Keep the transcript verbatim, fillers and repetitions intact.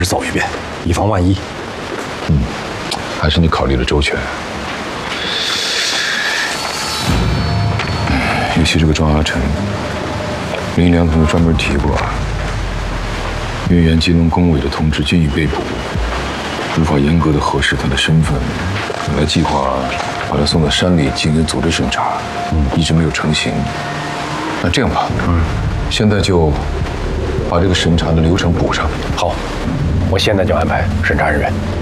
走一遍，以防万一。 嗯，还是你考虑的周全。尤其这个庄阿成，林良同专门提过，岳源机农工委的同志均已被捕，无法严格的核实他的身份，本来计划把他送到山里进行组织审查，嗯，一直没有成型。那这样吧，嗯，现在就把这个审查的流程补上。 好，我现在就安排审查人员。